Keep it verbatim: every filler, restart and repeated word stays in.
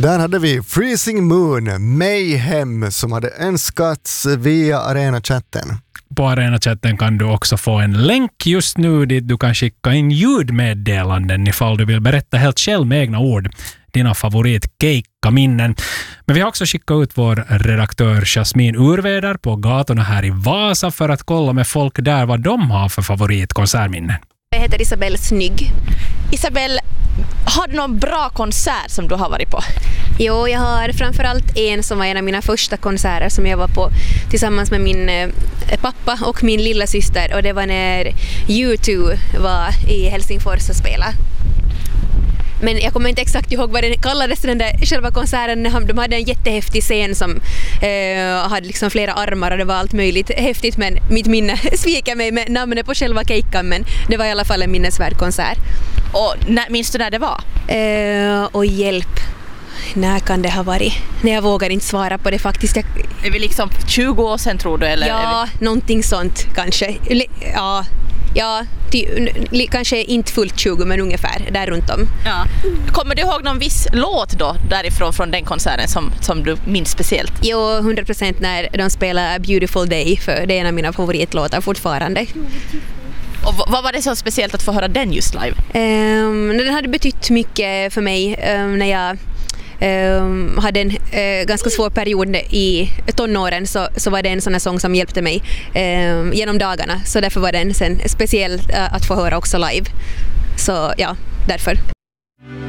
Där hade vi Freezing Moon, Mayhem, som hade önskats via Arena-chatten. På Arena-chatten kan du också få en länk just nu dit du kan skicka in ljudmeddelanden ifall du vill berätta helt själv med egna ord dina favoritkeikka-minnen. Men vi har också skickat ut vår redaktör Jasmin Urveder på gatorna här i Vasa för att kolla med folk där vad de har för favoritkonsertminnen. Jag heter Isabelle Snygg. Isabelle, har du någon bra konsert som du har varit på? Jo, jag har framförallt en som var en av mina första konserter som jag var på tillsammans med min eh, pappa och min lilla syster, och det var när U två var i Helsingfors och spelade. Men jag kommer inte exakt ihåg vad det kallades, den där själva konserten. De hade en jättehäftig scen som eh, hade liksom flera armar och det var allt möjligt häftigt, men mitt minne sviker mig med namnet på själva kejkan, men det var i alla fall en minnesvärd konsert. Och när, minns du när det var? Eh, och hjälp. När kan det ha varit? Nej, jag vågar inte svara på det faktiskt. Jag... Är vi liksom tjugo år sedan, tror du? Eller ja, vi... någonting sånt kanske. Ja, ja ty- kanske inte fullt tjugo, men ungefär där runt om. Ja. Kommer du ihåg någon viss låt då därifrån, från den konserten som, som du minns speciellt? Jo, hundra procent när de spelar Beautiful Day, för det är en av mina favoritlåtar fortfarande. Och vad var det så speciellt att få höra den just live? Um, den hade betytt mycket för mig um, när jag um, hade en uh, ganska svår period i tonåren, så, så var det en sån här sång som hjälpte mig um, genom dagarna. Så därför var den sen speciell uh, att få höra också live. Så ja, därför.